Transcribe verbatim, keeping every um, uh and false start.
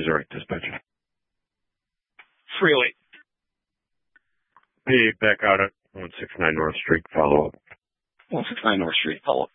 Missouri, dispatcher. three oh eight. Hey, back out at one sixty-nine North Street, follow up. one sixty-nine North Street, follow up.